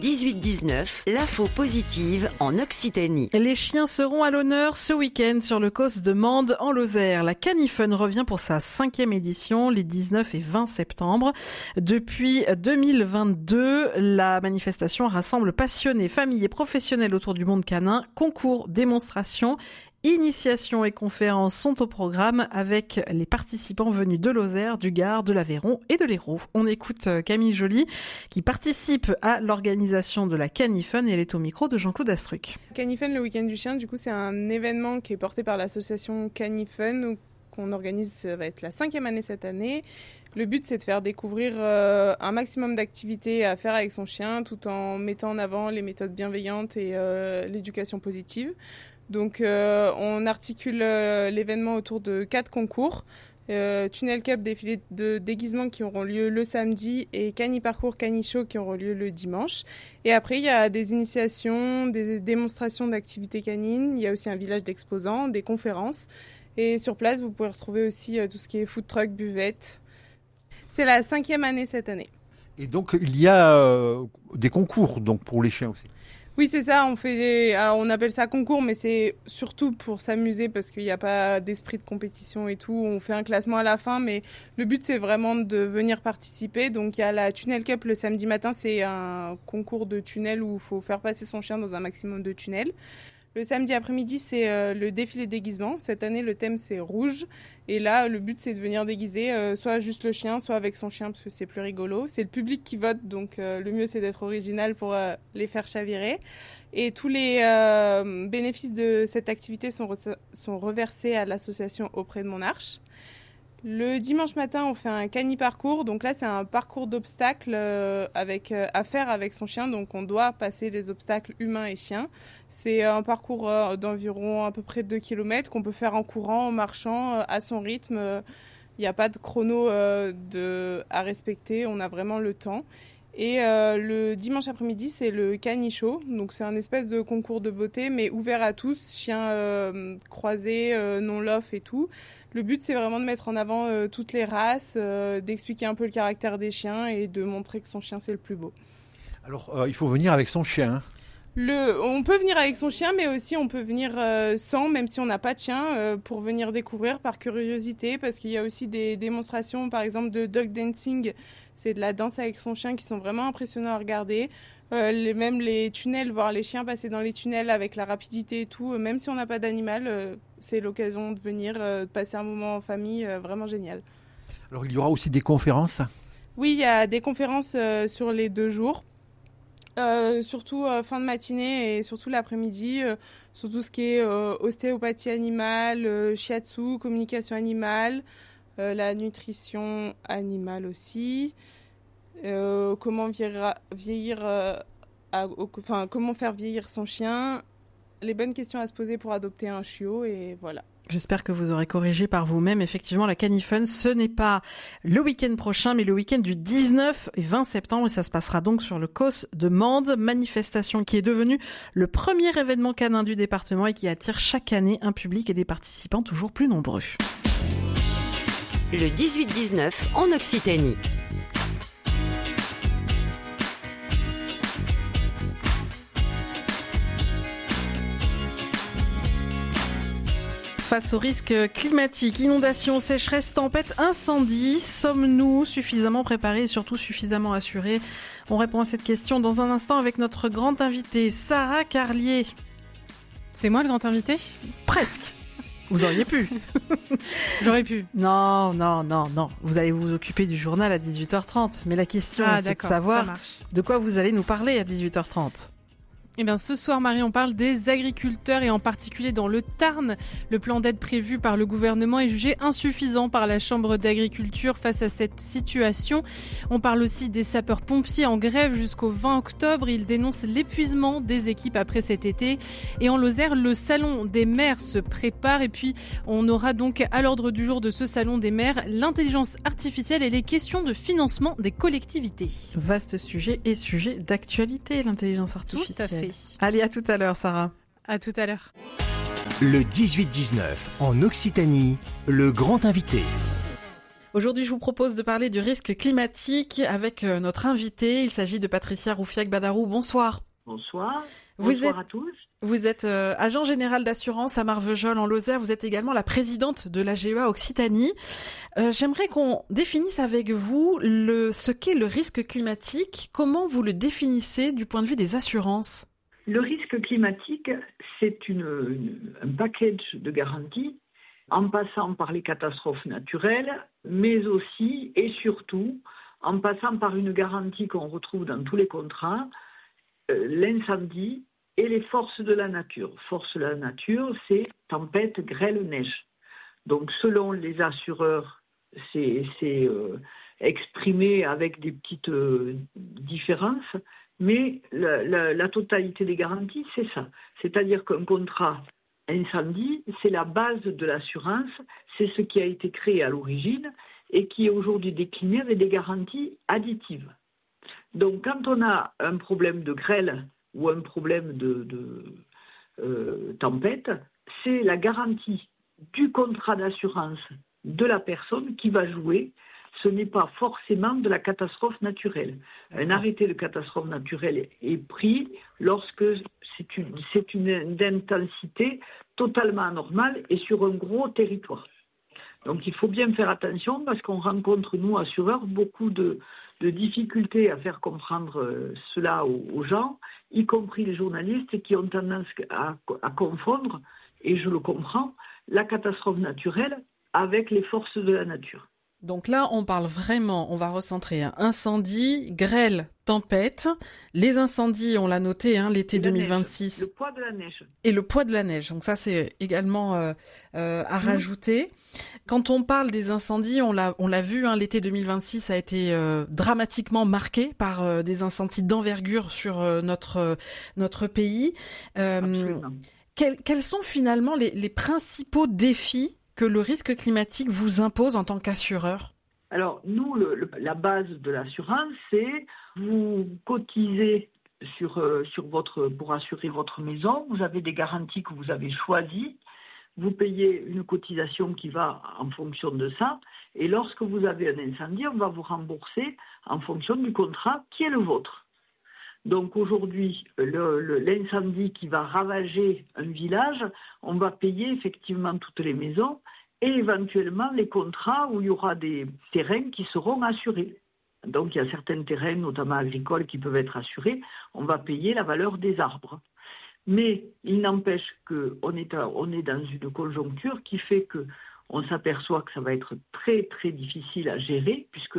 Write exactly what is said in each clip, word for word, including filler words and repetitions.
dix-huit dix-neuf, l'info positive en Occitanie. Les chiens seront à l'honneur ce week-end sur le causse de Mende en Lozère. La Canifun revient pour sa cinquième édition les dix-neuf et vingt septembre. Depuis deux mille vingt-deux, la manifestation rassemble passionnés, familles et professionnels autour du monde canin. Concours, démonstrations, initiations et conférences sont au programme avec les participants venus de Lozère, du Gard, de l'Aveyron et de l'Hérault. On écoute Camille Joly qui participe à l'organisation de la Canifun et elle est au micro de Jean-Claude Astruc. Canifun, le week-end du chien, du coup c'est un événement qui est porté par l'association Canifun qu'on organise, ça va être la cinquième année cette année. Le but, c'est de faire découvrir euh, un maximum d'activités à faire avec son chien tout en mettant en avant les méthodes bienveillantes et euh, l'éducation positive. Donc euh, on articule euh, l'événement autour de quatre concours. Euh, Tunnel Cup, défilé de déguisement qui auront lieu le samedi et Cani Parcours, Cani Show qui auront lieu le dimanche. Et après, il y a des initiations, des démonstrations d'activités canines. Il y a aussi un village d'exposants, des conférences. Et sur place, vous pouvez retrouver aussi euh, tout ce qui est food truck, buvette. C'est la cinquième année cette année. Et donc, il y a euh, des concours donc, pour les chiens aussi. Oui, c'est ça. On fait des... Alors, on appelle ça concours, mais c'est surtout pour s'amuser parce qu'il n'y a pas d'esprit de compétition et tout. On fait un classement à la fin, mais le but, c'est vraiment de venir participer. Donc, il y a la Tunnel Cup le samedi matin. C'est un concours de tunnel où il faut faire passer son chien dans un maximum de tunnels. Le samedi après-midi, c'est euh, le défilé de déguisement. Cette année, le thème, c'est rouge. Et là, le but, c'est de venir déguiser euh, soit juste le chien, soit avec son chien, parce que c'est plus rigolo. C'est le public qui vote, donc euh, le mieux, c'est d'être original pour euh, les faire chavirer. Et tous les euh, bénéfices de cette activité sont, re- sont reversés à l'association Auprès de mon Arche. Le dimanche matin, on fait un Cani Parcours. Donc là, c'est un parcours d'obstacles euh, avec, euh, à faire avec son chien. Donc on doit passer les obstacles humains et chiens. C'est un parcours euh, d'environ à peu près deux kilomètres qu'on peut faire en courant, en marchant, euh, à son rythme. Il n'y a pas de chrono euh, de, à respecter. On a vraiment le temps. Et euh, le dimanche après-midi, c'est le Cani Show. Donc c'est un espèce de concours de beauté, mais ouvert à tous, chiens euh, croisés, euh, non-lof et tout. Le but, c'est vraiment de mettre en avant euh, toutes les races, euh, d'expliquer un peu le caractère des chiens et de montrer que son chien, c'est le plus beau. Alors, euh, il faut venir avec son chien. Hein. Le, on peut venir avec son chien, mais aussi on peut venir euh, sans, même si on n'a pas de chien, euh, pour venir découvrir par curiosité, parce qu'il y a aussi des démonstrations, par exemple, de dog dancing. C'est de la danse avec son chien qui sont vraiment impressionnants à regarder. Euh, les, même les tunnels, voir les chiens passer dans les tunnels avec la rapidité et tout, euh, même si on n'a pas d'animal, euh, c'est l'occasion de venir euh, de passer un moment en famille euh, vraiment génial. Alors il y aura aussi des conférences ? Oui, il y a des conférences euh, sur les deux jours, euh, surtout euh, fin de matinée et surtout l'après-midi, euh, sur tout ce qui est euh, ostéopathie animale, euh, shiatsu, communication animale, euh, la nutrition animale aussi. Euh, comment vieillir, vieillir euh, à, au, enfin, comment faire vieillir son chien, les bonnes questions à se poser pour adopter un chiot et voilà. J'espère que vous aurez corrigé par vous-même. Effectivement, la Canifun, ce n'est pas le week-end prochain, mais le week-end du dix-neuf et vingt septembre. Et ça se passera donc sur le causse de Mende, manifestation qui est devenue le premier événement canin du département et qui attire chaque année un public et des participants toujours plus nombreux. Le dix-huit dix-neuf en Occitanie. Face aux risques climatiques, inondations, sécheresse, tempêtes, incendies, sommes-nous suffisamment préparés et surtout suffisamment assurés ? On répond à cette question dans un instant avec notre grande invitée, Sarah Carlier. C'est moi le grand invité ? Presque. Vous auriez pu. J'aurais pu. Non, non, non, non. Vous allez vous occuper du journal à dix-huit heures trente. Mais la question, ah, c'est de savoir de quoi vous allez nous parler à dix-huit heures trente. Eh bien, ce soir, Marie, on parle des agriculteurs et en particulier dans le Tarn. Le plan d'aide prévu par le gouvernement est jugé insuffisant par la Chambre d'agriculture face à cette situation. On parle aussi des sapeurs-pompiers en grève jusqu'au vingt octobre. Ils dénoncent l'épuisement des équipes après cet été. Et en Lozère, le salon des maires se prépare. Et puis, on aura donc à l'ordre du jour de ce salon des maires l'intelligence artificielle et les questions de financement des collectivités. Vaste sujet et sujet d'actualité, l'intelligence artificielle. Tout à fait. Allez, à tout à l'heure, Sarah. À tout à l'heure. Le dix-huit dix-neuf en Occitanie, le grand invité. Aujourd'hui, je vous propose de parler du risque climatique avec notre invité. Il s'agit de Patricia Roufiac-Badarou. Bonsoir. Bonsoir. Vous Bonsoir êtes, à tous. Vous êtes euh, agent général d'assurance à Marvejols en Lozère. Vous êtes également la présidente de l'A G E A Occitanie. Euh, j'aimerais qu'on définisse avec vous le, ce qu'est le risque climatique. Comment vous le définissez du point de vue des assurances ? Le risque climatique, c'est une, une, un package de garanties en passant par les catastrophes naturelles, mais aussi et surtout en passant par une garantie qu'on retrouve dans tous les contrats, euh, l'incendie et les forces de la nature. Forces de la nature, c'est tempête, grêle, neige. Donc selon les assureurs, c'est, c'est euh, exprimé avec des petites euh, différences, mais la, la, la totalité des garanties, c'est ça. C'est-à-dire qu'un contrat incendie, c'est la base de l'assurance, c'est ce qui a été créé à l'origine et qui est aujourd'hui décliné avec des garanties additives. Donc quand on a un problème de grêle ou un problème de, de euh, tempête, c'est la garantie du contrat d'assurance de la personne qui va jouer. Ce n'est pas forcément de la catastrophe naturelle. Un arrêté de catastrophe naturelle est pris lorsque c'est une, c'est une, une intensité totalement anormale et sur un gros territoire. Donc il faut bien faire attention parce qu'on rencontre, nous, assureurs, beaucoup de, de difficultés à faire comprendre cela aux, aux gens, y compris les journalistes qui ont tendance à, à confondre, et je le comprends, la catastrophe naturelle avec les forces de la nature. Donc là, on parle vraiment, on va recentrer, hein, incendie, grêle, tempête. Les incendies, on l'a noté, hein, l'été deux mille vingt-six. Neige, le poids de la neige. Et le poids de la neige. Donc ça, c'est également euh, euh, à mmh. rajouter. Quand on parle des incendies, on l'a, on l'a vu, hein, l'été deux mille vingt-six a été euh, dramatiquement marqué par euh, des incendies d'envergure sur euh, notre euh, notre pays. Euh, quels, quels sont finalement les, les principaux défis que le risque climatique vous impose en tant qu'assureur ? Alors, nous, le, le, la base de l'assurance, c'est vous cotisez sur, euh, sur votre, pour assurer votre maison. Vous avez des garanties que vous avez choisies. Vous payez une cotisation qui va en fonction de ça. Et lorsque vous avez un incendie, on va vous rembourser en fonction du contrat qui est le vôtre. Donc aujourd'hui, le, le, l'incendie qui va ravager un village, on va payer effectivement toutes les maisons et éventuellement les contrats où il y aura des terrains qui seront assurés. Donc il y a certains terrains, notamment agricoles, qui peuvent être assurés. On va payer la valeur des arbres. Mais il n'empêche qu'on est, on est dans une conjoncture qui fait qu'on s'aperçoit que ça va être très très difficile à gérer puisque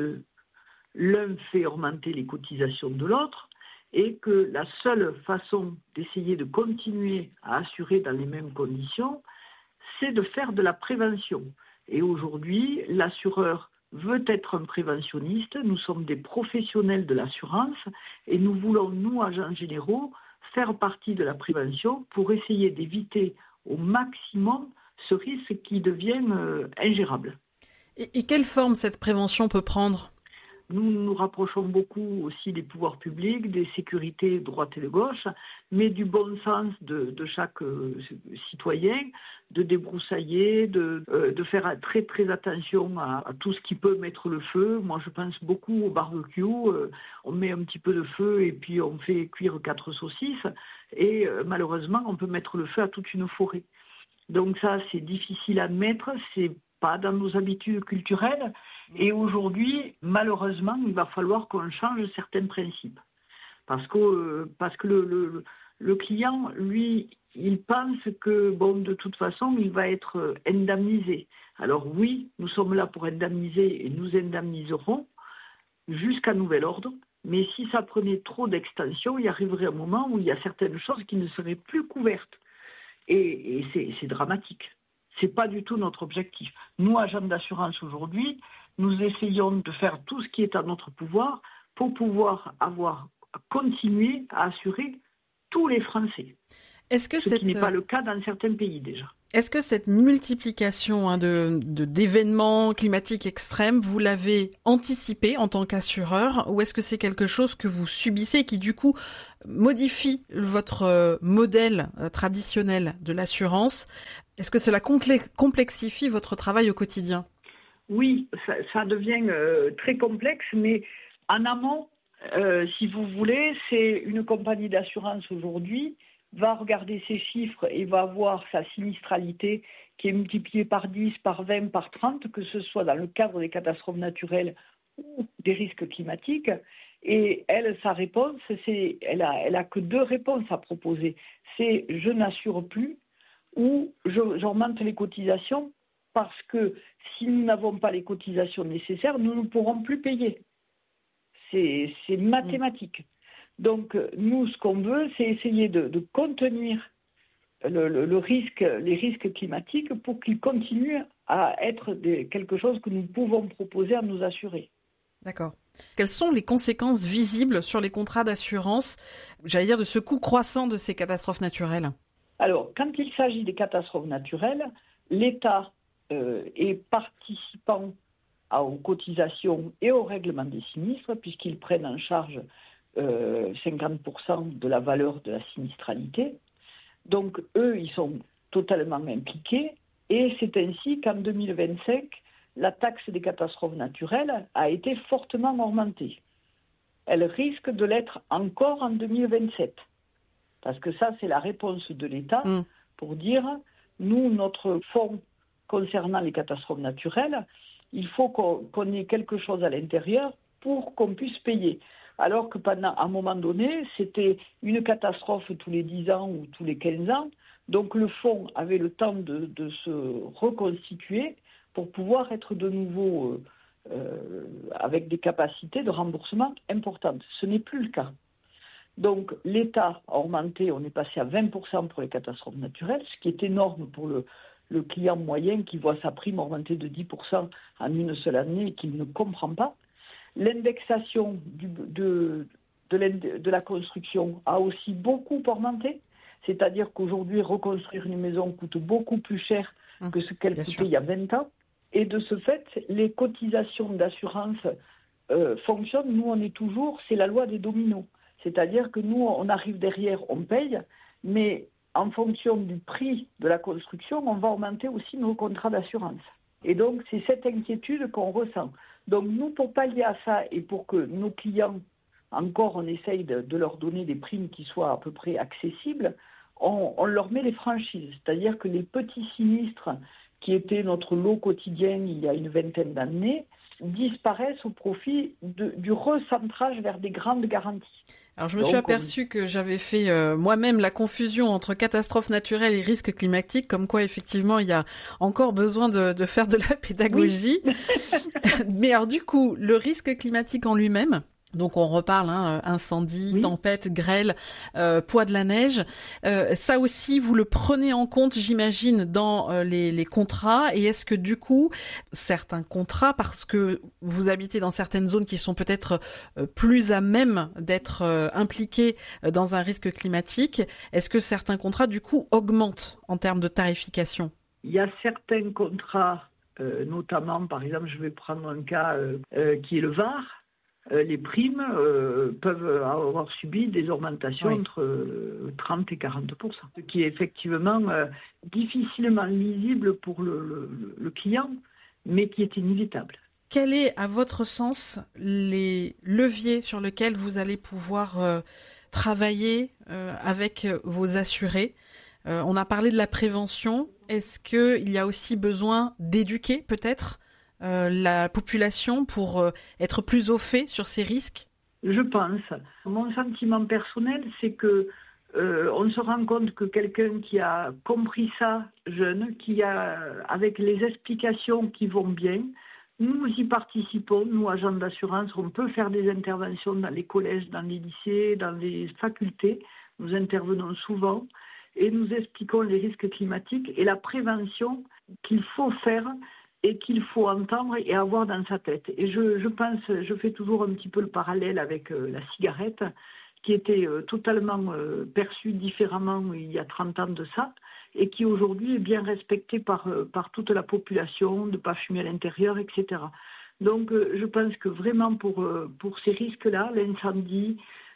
l'un fait augmenter les cotisations de l'autre. Et que la seule façon d'essayer de continuer à assurer dans les mêmes conditions, c'est de faire de la prévention. Et aujourd'hui, l'assureur veut être un préventionniste, nous sommes des professionnels de l'assurance et nous voulons, nous, agents généraux, faire partie de la prévention pour essayer d'éviter au maximum ce risque qui devient euh, ingérable. Et, et quelle forme cette prévention peut prendre ? Nous nous rapprochons beaucoup aussi des pouvoirs publics, des sécurités de droite et de gauche, mais du bon sens de, de chaque euh, citoyen, de débroussailler, de, euh, de faire très très attention à, à tout ce qui peut mettre le feu. Moi je pense beaucoup au barbecue, euh, on met un petit peu de feu et puis on fait cuire quatre saucisses et euh, malheureusement on peut mettre le feu à toute une forêt. Donc ça c'est difficile à admettre, c'est pas dans nos habitudes culturelles. Et aujourd'hui, malheureusement, il va falloir qu'on change certains principes. Parce que, euh, parce que le, le, le client, lui, il pense que, bon, de toute façon, il va être indemnisé. Alors oui, nous sommes là pour indemniser et nous indemniserons jusqu'à nouvel ordre. Mais si ça prenait trop d'extension, il arriverait un moment où il y a certaines choses qui ne seraient plus couvertes. Et, et c'est, c'est dramatique. Ce n'est pas du tout notre objectif. Nous, agents d'assurance aujourd'hui, nous essayons de faire tout ce qui est à notre pouvoir pour pouvoir avoir continuer à assurer tous les Français. Est-ce que ce cette... qui n'est pas le cas dans certains pays déjà. Est-ce que cette multiplication hein, de, de, d'événements climatiques extrêmes, vous l'avez anticipé en tant qu'assureur, ou est-ce que c'est quelque chose que vous subissez et qui du coup modifie votre euh, modèle euh, traditionnel de l'assurance ? Est-ce que cela complexifie votre travail au quotidien ? Oui, ça, ça devient euh, très complexe, mais en amont, euh, si vous voulez, c'est une compagnie d'assurance aujourd'hui va regarder ses chiffres et va voir sa sinistralité qui est multipliée par dix, par vingt, par trente, que ce soit dans le cadre des catastrophes naturelles ou des risques climatiques. Et elle, sa réponse, c'est, elle a, elle a que deux réponses à proposer. C'est je n'assure plus ou je, j'augmente les cotisations parce que si nous n'avons pas les cotisations nécessaires, nous ne pourrons plus payer. C'est, c'est mathématique. Donc nous, ce qu'on veut, c'est essayer de, de contenir le, le, le risque, les risques climatiques pour qu'ils continuent à être des, quelque chose que nous pouvons proposer à nos assurés. D'accord. Quelles sont les conséquences visibles sur les contrats d'assurance, j'allais dire, de ce coût croissant de ces catastrophes naturelles ? Alors, quand il s'agit des catastrophes naturelles, l'État euh, est participant à, aux cotisations et au règlement des sinistres, puisqu'ils prennent en charge euh, cinquante pour cent de la valeur de la sinistralité. Donc, eux, ils sont totalement impliqués, et c'est ainsi qu'en deux mille vingt-cinq, la taxe des catastrophes naturelles a été fortement augmentée. Elle risque de l'être encore en deux mille vingt-sept. Parce que ça, c'est la réponse de l'État mmh. pour dire, nous, notre fonds concernant les catastrophes naturelles, il faut qu'on, qu'on ait quelque chose à l'intérieur pour qu'on puisse payer. Alors que pendant un moment donné, c'était une catastrophe tous les dix ans ou tous les quinze ans. Donc le fonds avait le temps de, de se reconstituer pour pouvoir être de nouveau euh, euh, avec des capacités de remboursement importantes. Ce n'est plus le cas. Donc l'État a augmenté, on est passé à vingt pour cent pour les catastrophes naturelles, ce qui est énorme pour le, le client moyen qui voit sa prime augmenter de dix pour cent en une seule année et qui ne comprend pas. L'indexation du, de, de, de la construction a aussi beaucoup augmenté, c'est-à-dire qu'aujourd'hui reconstruire une maison coûte beaucoup plus cher que ce qu'elle coûtait sûr. Il y a vingt ans. Et de ce fait, les cotisations d'assurance euh, fonctionnent. Nous, on est toujours, c'est la loi des dominos. C'est-à-dire que nous, on arrive derrière, on paye, mais en fonction du prix de la construction, on va augmenter aussi nos contrats d'assurance. Et donc, c'est cette inquiétude qu'on ressent. Donc, nous, pour pallier à ça et pour que nos clients, encore, on essaye de, de leur donner des primes qui soient à peu près accessibles, on, on leur met les franchises. C'est-à-dire que les petits sinistres qui étaient notre lot quotidien il y a une vingtaine d'années, disparaissent au profit de, du recentrage vers des grandes garanties. Alors je me Donc, suis aperçue on... que j'avais fait euh, moi-même la confusion entre catastrophes naturelles et risques climatiques, comme quoi effectivement il y a encore besoin de, de faire de la pédagogie. Oui. Mais alors du coup, le risque climatique en lui-même, donc on reparle, hein, incendie, oui. tempête, grêle, euh, poids de la neige. Euh, ça aussi, vous le prenez en compte, j'imagine, dans euh, les, les contrats. Et est-ce que du coup, certains contrats, parce que vous habitez dans certaines zones qui sont peut-être euh, plus à même d'être euh, impliquées dans un risque climatique, est-ce que certains contrats, du coup, augmentent en termes de tarification ? Il y a certains contrats, euh, notamment, par exemple, je vais prendre un cas euh, euh, qui est le Var. Euh, les primes euh, peuvent avoir subi des augmentations oui. entre euh, trente et quarante pour cent, ce qui est effectivement euh, difficilement lisible pour le, le, le client, mais qui est inévitable. Quels est, à votre sens, les leviers sur lesquels vous allez pouvoir euh, travailler euh, avec vos assurés ? euh, On a parlé de la prévention. Est-ce qu'il y a aussi besoin d'éduquer peut-être Euh, la population pour euh, être plus au fait sur ces risques ? Je pense. Mon sentiment personnel, c'est que euh, on se rend compte que quelqu'un qui a compris ça jeune, qui a, avec les explications qui vont bien, nous y participons, nous agents d'assurance, on peut faire des interventions dans les collèges, dans les lycées, dans les facultés. Nous intervenons souvent et nous expliquons les risques climatiques et la prévention qu'il faut faire et qu'il faut entendre et avoir dans sa tête. Et je, je pense, je fais toujours un petit peu le parallèle avec euh, la cigarette, qui était euh, totalement euh, perçue différemment il y a trente ans de ça, et qui aujourd'hui est bien respectée par, euh, par toute la population, de ne pas fumer à l'intérieur, et cetera. Donc euh, je pense que vraiment pour, euh, pour ces risques-là, l'incendie,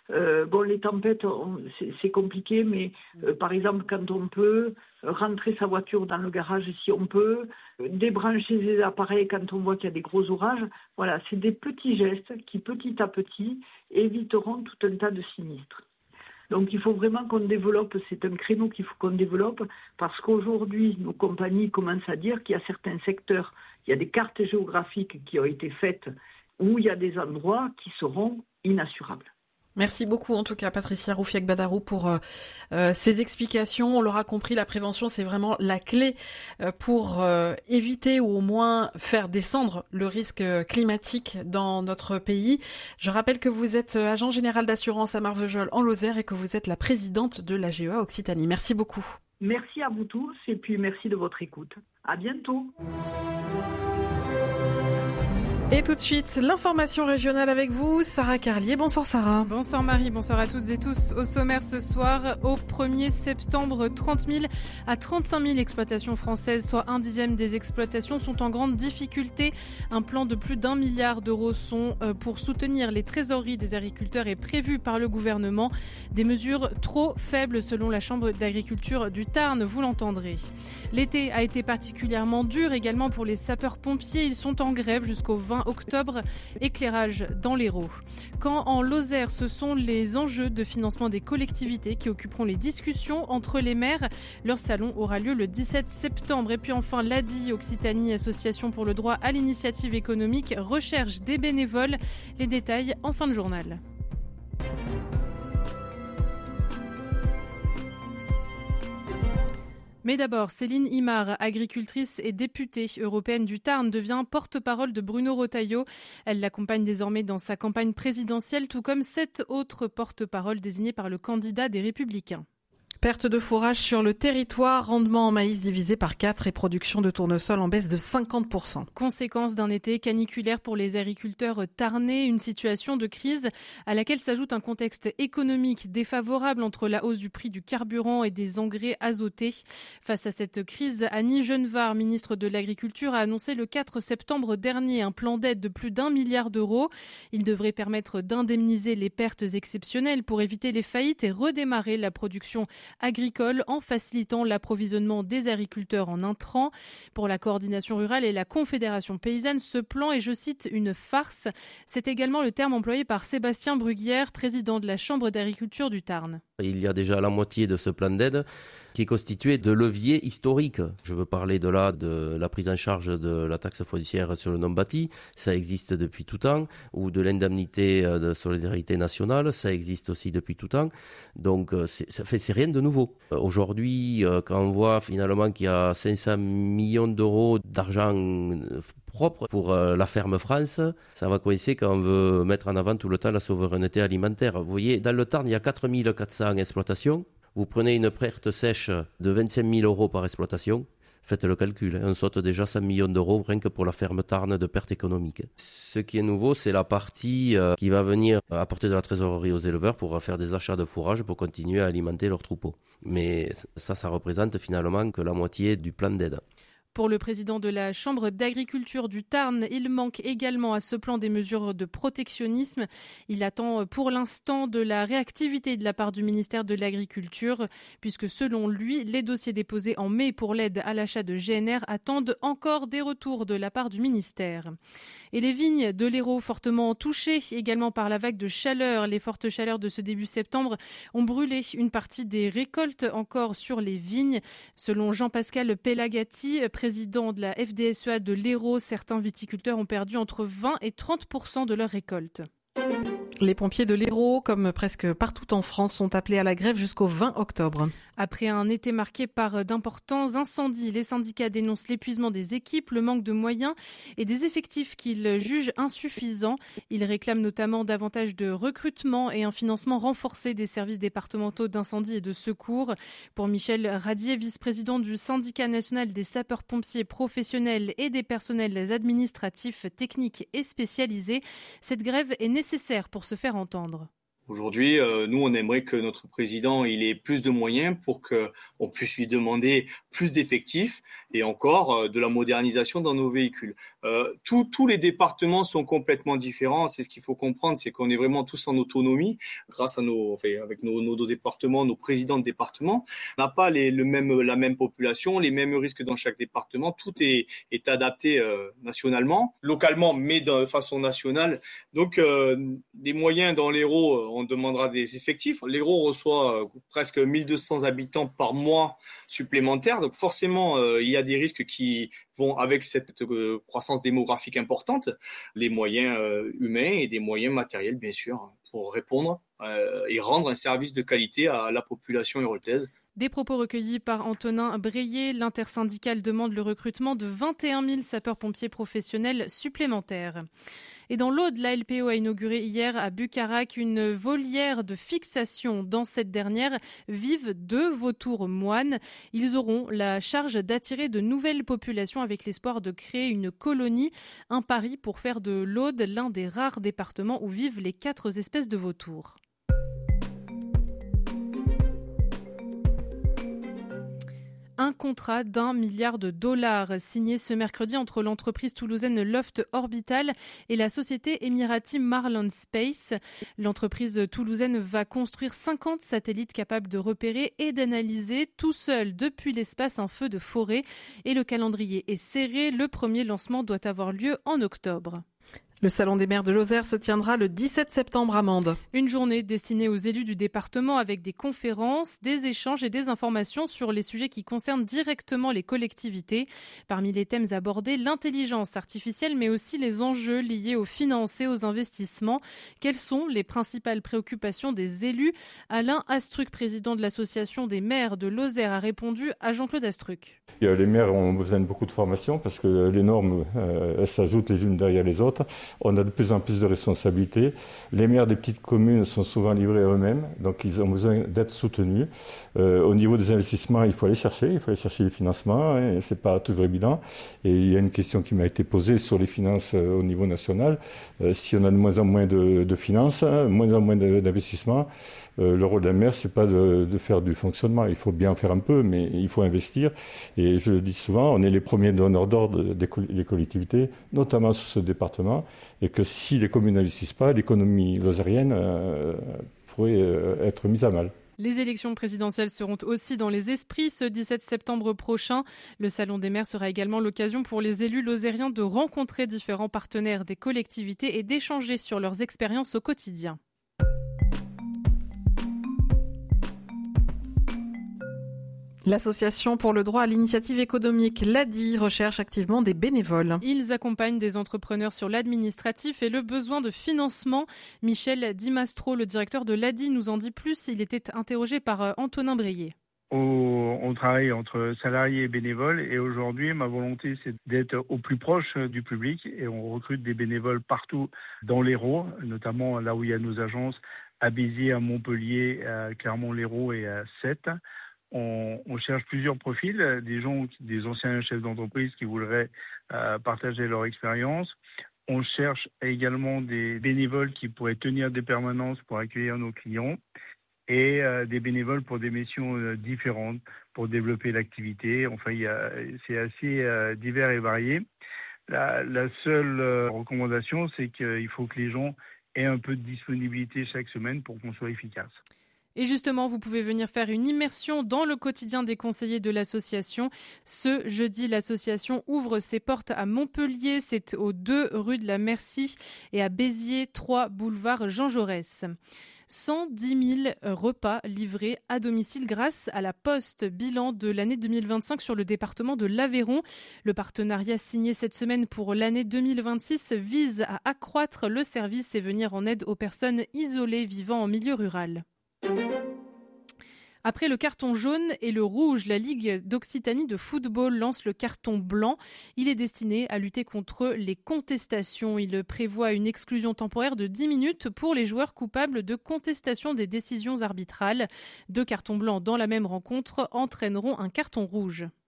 Euh, bon, les tempêtes, on, c'est, c'est compliqué, mais euh, par exemple, quand on peut, rentrer sa voiture dans le garage si on peut, euh, débrancher ses appareils quand on voit qu'il y a des gros orages. Voilà, c'est des petits gestes qui, petit à petit, éviteront tout un tas de sinistres. Donc il faut vraiment qu'on développe, c'est un créneau qu'il faut qu'on développe, parce qu'aujourd'hui, nos compagnies commencent à dire qu'il y a certains secteurs, il y a des cartes géographiques qui ont été faites où il y a des endroits qui seront inassurables. Merci beaucoup en tout cas Patricia Roufiac-Badarou pour euh, euh, ces explications. On l'aura compris, la prévention c'est vraiment la clé euh, pour euh, éviter ou au moins faire descendre le risque climatique dans notre pays. Je rappelle que vous êtes agent général d'assurance à Marvejols en Lozère et que vous êtes la présidente de l'A G E A Occitanie. Merci beaucoup. Merci à vous tous et puis merci de votre écoute. À bientôt. Et tout de suite, l'information régionale avec vous, Sarah Carlier. Bonsoir Sarah. Bonsoir Marie, bonsoir à toutes et tous. Au sommaire ce soir, au premier septembre, trente mille à trente-cinq mille exploitations françaises, soit un dixième des exploitations, sont en grande difficulté. Un plan de plus d'un milliard d'euros sont pour soutenir les trésoreries des agriculteurs est prévu par le gouvernement. Des mesures trop faibles selon la Chambre d'agriculture du Tarn, vous l'entendrez. L'été a été particulièrement dur également pour les sapeurs-pompiers. Ils sont en grève jusqu'au vingt octobre, éclairage dans l'Hérault. Quand en Lozère, ce sont les enjeux de financement des collectivités qui occuperont les discussions entre les maires. Leur salon aura lieu le dix-sept septembre. Et puis enfin, l'A D I, Occitanie, Association pour le droit à l'initiative économique, recherche des bénévoles. Les détails en fin de journal. Mais d'abord, Céline Imard, agricultrice et députée européenne du Tarn, devient porte-parole de Bruno Retailleau. Elle l'accompagne désormais dans sa campagne présidentielle, tout comme sept autres porte-paroles désignés par le candidat des Républicains. Perte de fourrage sur le territoire, rendement en maïs divisé par quatre et production de tournesol en baisse de cinquante pour cent. Conséquence d'un été caniculaire pour les agriculteurs tarnais, une situation de crise à laquelle s'ajoute un contexte économique défavorable entre la hausse du prix du carburant et des engrais azotés. Face à cette crise, Annie Genevard, ministre de l'Agriculture, a annoncé le quatre septembre dernier un plan d'aide de plus d'un milliard d'euros. Il devrait permettre d'indemniser les pertes exceptionnelles pour éviter les faillites et redémarrer la production agricole en facilitant l'approvisionnement des agriculteurs en intrants. Pour la coordination rurale et la Confédération paysanne, ce plan est, je cite, une farce. C'est également le terme employé par Sébastien Bruguière, président de la Chambre d'agriculture du Tarn. Il y a déjà la moitié de ce plan d'aide qui est constitué de leviers historiques. Je veux parler de là de la prise en charge de la taxe foncière sur le non-bâti, ça existe depuis tout temps, ou de l'indemnité de solidarité nationale, ça existe aussi depuis tout temps. Donc c'est, ça fait, c'est rien de nouveau. Aujourd'hui, quand on voit finalement qu'il y a cinq cents millions d'euros d'argent propre pour la ferme France, ça va coïncider quand on veut mettre en avant tout le temps la souveraineté alimentaire. Vous voyez, dans le Tarn, il y a quatre mille quatre cents exploitations. Vous prenez une perte sèche de vingt-cinq mille euros par exploitation. Faites le calcul, hein, on saute déjà cent millions d'euros rien que pour la ferme Tarn de perte économique. Ce qui est nouveau, c'est la partie euh, qui va venir apporter de la trésorerie aux éleveurs pour faire des achats de fourrage pour continuer à alimenter leurs troupeaux. Mais ça, ça représente finalement que la moitié du plan d'aide. Pour le président de la Chambre d'agriculture du Tarn, il manque également à ce plan des mesures de protectionnisme. Il attend pour l'instant de la réactivité de la part du ministère de l'Agriculture, puisque selon lui, les dossiers déposés en mai pour l'aide à l'achat de G N R attendent encore des retours de la part du ministère. Et les vignes de l'Hérault fortement touchées également par la vague de chaleur. Les fortes chaleurs de ce début septembre ont brûlé une partie des récoltes encore sur les vignes. Selon Jean-Pascal Pelagatti, président de la F D S E A de l'Hérault, certains viticulteurs ont perdu entre vingt et trente pour cent de leur récolte. Les pompiers de l'Hérault, comme presque partout en France, sont appelés à la grève jusqu'au vingt octobre. Après un été marqué par d'importants incendies, les syndicats dénoncent l'épuisement des équipes, le manque de moyens et des effectifs qu'ils jugent insuffisants. Ils réclament notamment davantage de recrutement et un financement renforcé des services départementaux d'incendie et de secours. Pour Michel Radier, vice-président du syndicat national des sapeurs-pompiers professionnels et des personnels administratifs, techniques et spécialisés, cette grève est nécessaire pour se faire entendre. Aujourd'hui, euh, nous, on aimerait que notre président il ait plus de moyens pour qu'on puisse lui demander plus d'effectifs et encore euh, de la modernisation dans nos véhicules. Euh, tous, tous les départements sont complètement différents. C'est ce qu'il faut comprendre, c'est qu'on est vraiment tous en autonomie grâce à nos, enfin, avec nos, nos, nos départements, nos présidents de département. On n'a pas les, le même, la même population, les mêmes risques dans chaque département. Tout est, est adapté euh, nationalement, localement, mais de façon nationale. Donc, euh, les moyens dans l'Hérault, on demandera des effectifs. L'Hérault reçoit euh, presque mille deux cents habitants par mois supplémentaires. Donc forcément, euh, il y a des risques qui vont avec cette euh, croissance démographique importante. Les moyens euh, humains et des moyens matériels, bien sûr, pour répondre euh, et rendre un service de qualité à la population héraultaise. Des propos recueillis par Antonin Breillet. L'intersyndicale demande le recrutement de vingt et un mille sapeurs-pompiers professionnels supplémentaires. Et dans l'Aude, la L P O a inauguré hier à Bucarac une volière de fixation. Dans cette dernière vivent deux vautours moines. Ils auront la charge d'attirer de nouvelles populations avec l'espoir de créer une colonie. Un pari pour faire de l'Aude l'un des rares départements où vivent les quatre espèces de vautours. Un contrat d'un milliard de dollars signé ce mercredi entre l'entreprise toulousaine Loft Orbital et la société émirati Marlon Space. L'entreprise toulousaine va construire cinquante satellites capables de repérer et d'analyser tout seul depuis l'espace un feu de forêt. Et le calendrier est serré. Le premier lancement doit avoir lieu en octobre. Le Salon des maires de Lozère se tiendra le dix-sept septembre à Mende. Une journée destinée aux élus du département avec des conférences, des échanges et des informations sur les sujets qui concernent directement les collectivités. Parmi les thèmes abordés, l'intelligence artificielle mais aussi les enjeux liés aux finances et aux investissements. Quelles sont les principales préoccupations des élus ? Alain Astruc, président de l'association des maires de Lozère, a répondu à Jean-Claude Astruc. Les maires ont besoin de beaucoup de formation parce que les normes euh, elles s'ajoutent les unes derrière les autres. On a de plus en plus de responsabilités. Les maires des petites communes sont souvent livrés à eux-mêmes, donc ils ont besoin d'être soutenus. Euh, au niveau des investissements, il faut aller chercher, il faut aller chercher les financements, hein, c'est pas toujours évident. Et il y a une question qui m'a été posée sur les finances euh, au niveau national. Euh, si on a de moins en moins de, de finances, hein, moins en moins de, d'investissements, euh, le rôle d'un maire, c'est pas de, de faire du fonctionnement. Il faut bien en faire un peu, mais il faut investir. Et je le dis souvent, on est les premiers donneurs d'ordre des, des collectivités, notamment sur ce département. Et que si les communes n'investissent pas, l'économie lozérienne euh, pourrait euh, être mise à mal. Les élections présidentielles seront aussi dans les esprits ce dix-sept septembre prochain. Le Salon des maires sera également l'occasion pour les élus lozériens de rencontrer différents partenaires des collectivités et d'échanger sur leurs expériences au quotidien. L'association pour le droit à l'initiative économique, l'A D I, recherche activement des bénévoles. Ils accompagnent des entrepreneurs sur l'administratif et le besoin de financement. Michel Dimastro, le directeur de l'A D I, nous en dit plus. Il était interrogé par Antonin Breillet. On travaille entre salariés et bénévoles et aujourd'hui, ma volonté, c'est d'être au plus proche du public et on recrute des bénévoles partout dans l'Hérault, notamment là où il y a nos agences à Béziers, à Montpellier, à Clermont-Lérault et à Sète. On, on cherche plusieurs profils, des gens, des anciens chefs d'entreprise qui voudraient euh, partager leur expérience. On cherche également des bénévoles qui pourraient tenir des permanences pour accueillir nos clients et euh, des bénévoles pour des missions euh, différentes, pour développer l'activité. Enfin, il y a, c'est assez euh, divers et varié. La, la seule euh, recommandation, c'est qu'il faut que les gens aient un peu de disponibilité chaque semaine pour qu'on soit efficace. Et justement, vous pouvez venir faire une immersion dans le quotidien des conseillers de l'association. Ce jeudi, l'association ouvre ses portes à Montpellier. C'est aux deux rue de la Merci et à Béziers, trois boulevard Jean Jaurès. cent dix mille repas livrés à domicile grâce à la Poste. Bilan de l'année deux mille vingt-cinq sur le département de l'Aveyron. Le partenariat signé cette semaine pour l'année deux mille vingt-six vise à accroître le service et venir en aide aux personnes isolées vivant en milieu rural. Après le carton jaune et le rouge, la Ligue d'Occitanie de football lance le carton blanc. Il est destiné à lutter contre les contestations. Il prévoit une exclusion temporaire de dix minutes pour les joueurs coupables de contestation des décisions arbitrales. Deux cartons blancs dans la même rencontre entraîneront un carton rouge.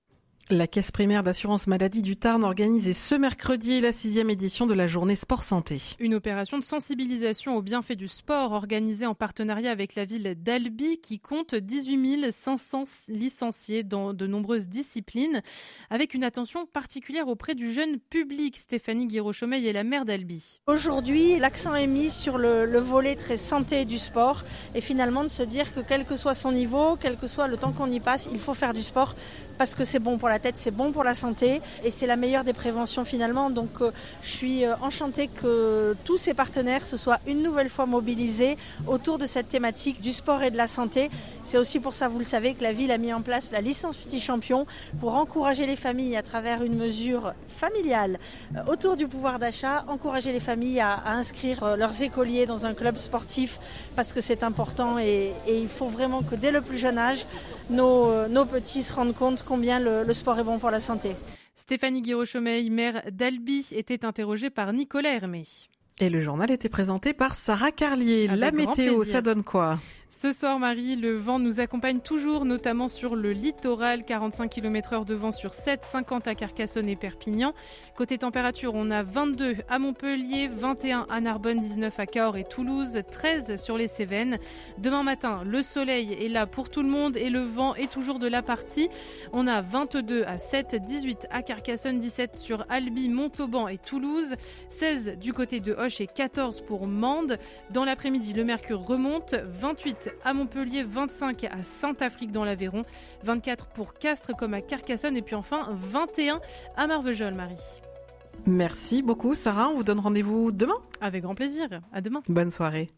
La Caisse primaire d'assurance maladie du Tarn organisait ce mercredi la sixième édition de la journée Sport Santé. Une opération de sensibilisation aux bienfaits du sport organisée en partenariat avec la ville d'Albi qui compte dix-huit mille cinq cents licenciés dans de nombreuses disciplines avec une attention particulière auprès du jeune public. Stéphanie Guiraud-Chaumeil est la maire d'Albi. Aujourd'hui, l'accent est mis sur le, le volet très santé du sport et finalement de se dire que quel que soit son niveau, quel que soit le temps qu'on y passe, il faut faire du sport parce que c'est bon pour la tête, c'est bon pour la santé et c'est la meilleure des préventions finalement. Donc euh, je suis euh, enchantée que tous ces partenaires se soient une nouvelle fois mobilisés autour de cette thématique du sport et de la santé. C'est aussi pour ça, vous le savez, que la ville a mis en place la licence Petit Champion pour encourager les familles à travers une mesure familiale euh, autour du pouvoir d'achat, encourager les familles à, à inscrire euh, leurs écoliers dans un club sportif parce que c'est important et, et il faut vraiment que dès le plus jeune âge, nos, euh, nos petits se rendent compte combien le, le sport est bon pour la santé. Stéphanie Guiraud-Chaumeil, maire d'Albi, était interrogée par Nicolas Hermé. Et le journal était présenté par Sarah Carlier. Avec la météo, plaisir. ça donne quoi ? Ce soir, Marie, le vent nous accompagne toujours, notamment sur le littoral, quarante-cinq kilomètres heure de vent sur sept, cinquante à Carcassonne et Perpignan. Côté température, on a vingt-deux à Montpellier, vingt et un à Narbonne, dix-neuf à Cahors et Toulouse, treize sur les Cévennes. Demain matin, le soleil est là pour tout le monde et le vent est toujours de la partie. On a vingt-deux à Sète, dix-huit à Carcassonne, dix-sept sur Albi, Montauban et Toulouse, seize du côté de Auch et quatorze pour Mende. Dans l'après-midi, le mercure remonte, vingt-huit à Montpellier, vingt-cinq à Saint-Affrique dans l'Aveyron, vingt-quatre pour Castres comme à Carcassonne et puis enfin vingt et un à Marvejols, Marie. Merci beaucoup Sarah, on vous donne rendez-vous demain. Avec grand plaisir, à demain. Bonne soirée.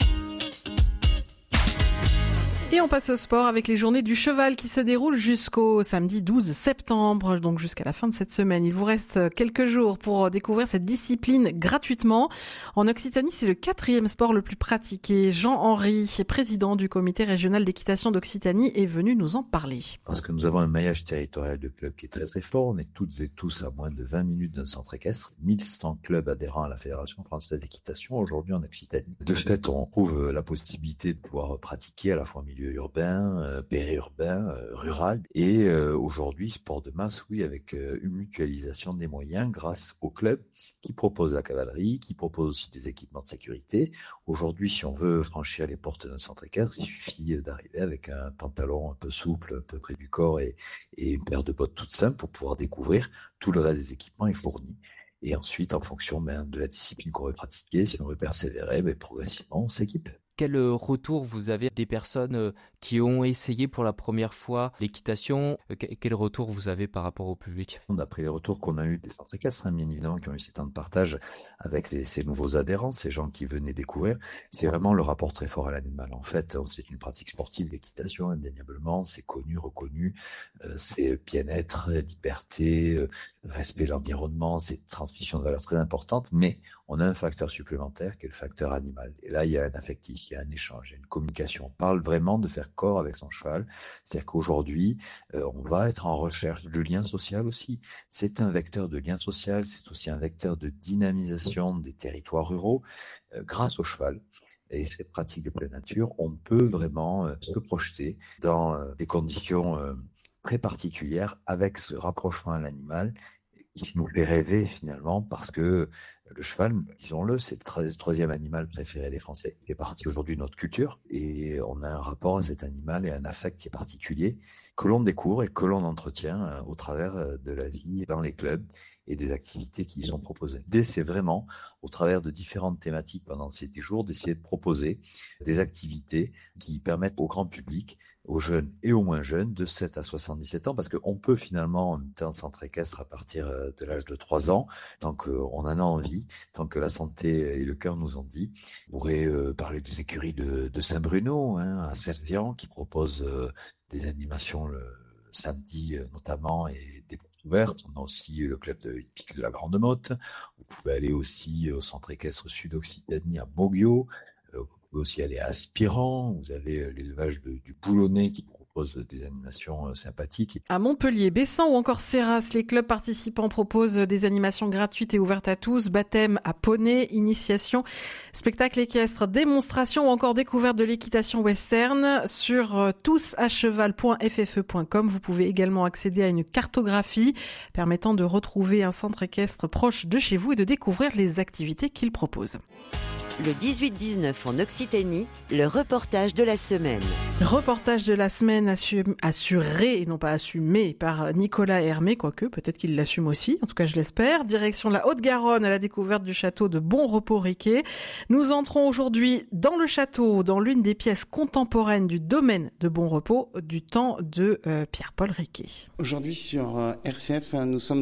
Et on passe au sport avec les journées du cheval qui se déroulent jusqu'au samedi douze septembre, donc jusqu'à la fin de cette semaine. Il vous reste quelques jours pour découvrir cette discipline gratuitement. En Occitanie, c'est le quatrième sport le plus pratiqué. Jean-Henri, président du comité régional d'équitation d'Occitanie, est venu nous en parler. Parce que nous avons un maillage territorial de clubs qui est très très fort. On est toutes et tous à moins de vingt minutes d'un centre équestre. mille cent clubs adhérents à la Fédération française d'équitation aujourd'hui en Occitanie. De fait, on trouve la possibilité de pouvoir pratiquer à la fois en milieu urbain, euh, périurbain, euh, rural et euh, aujourd'hui sport de masse, oui, avec euh, une mutualisation des moyens grâce aux clubs qui proposent la cavalerie, qui proposent aussi des équipements de sécurité. Aujourd'hui, si on veut franchir les portes d'un centre équestre, il suffit d'arriver avec un pantalon un peu souple, un peu près du corps et, et une paire de bottes toutes simples pour pouvoir découvrir. Tout le reste des équipements est fourni. Et ensuite, en fonction ben, de la discipline qu'on veut pratiquer, si on veut persévérer, ben, progressivement, on s'équipe. Quel retour vous avez des personnes qui ont essayé pour la première fois l'équitation? Quel retour vous avez par rapport au public? D'après les retours qu'on a eu des centres équestres, hein, bien évidemment, qui ont eu ces temps de partage avec les, ces nouveaux adhérents, ces gens qui venaient découvrir, c'est vraiment le rapport très fort à l'animal. En fait, c'est une pratique sportive, l'équitation, indéniablement, c'est connu, reconnu, euh, c'est bien-être, liberté, euh, respect de l'environnement, c'est transmission de valeurs très importantes, mais on a un facteur supplémentaire qui est le facteur animal. Et là, il y a un affectif. Il y a un échange, il y a une communication. On parle vraiment de faire corps avec son cheval. C'est-à-dire qu'aujourd'hui, euh, on va être en recherche de lien social aussi. C'est un vecteur de lien social, c'est aussi un vecteur de dynamisation des territoires ruraux. Euh, grâce au cheval et ces pratiques de pleine nature, on peut vraiment euh, se projeter dans euh, des conditions euh, très particulières avec ce rapprochement à l'animal qui nous fait rêver finalement parce que le cheval, disons-le, c'est le troisième animal préféré des Français. Il fait partie aujourd'hui de notre culture et on a un rapport à cet animal et un affect qui est particulier que l'on découvre et que l'on entretient au travers de la vie dans les clubs et des activités qui y sont proposées. L'idée, c'est vraiment, au travers de différentes thématiques pendant ces dix jours, d'essayer de proposer des activités qui permettent au grand public, aux jeunes et aux moins jeunes, de sept à soixante-dix-sept ans, parce qu'on peut finalement monter en centre équestre à partir de l'âge de trois ans, tant qu'on en a envie, tant que la santé et le cœur nous ont dit. On pourrait euh, parler des écuries de, de Saint-Bruno, hein, à Servian, qui propose euh, des animations le samedi euh, notamment et des portes ouvertes. On a aussi le club de hippique de la Grande Motte. Vous pouvez aller aussi au centre équestre sud Occitanie à Moguio. Euh, vous pouvez aussi aller à Aspirant. Vous avez l'élevage de, du Boulonnais qui propose propose des animations sympathiques. À Montpellier, Bessan ou encore Serras, les clubs participants proposent des animations gratuites et ouvertes à tous. Baptême à poney, initiation, spectacle équestre, démonstration ou encore découverte de l'équitation western. Sur tous à cheval point f f e point com, vous pouvez également accéder à une cartographie permettant de retrouver un centre équestre proche de chez vous et de découvrir les activités qu'il propose. Le dix-huit dix-neuf en Occitanie, le reportage de la semaine. Reportage de la semaine assu- assuré et non pas assumé par Nicolas Hermé, quoique peut-être qu'il l'assume aussi, en tout cas je l'espère. Direction la Haute-Garonne à la découverte du château de Bonrepos-Riquet. Nous entrons aujourd'hui dans le château, dans l'une des pièces contemporaines du domaine de Bonrepos du temps de euh, Pierre-Paul Riquet. Aujourd'hui sur euh, R C F, nous sommes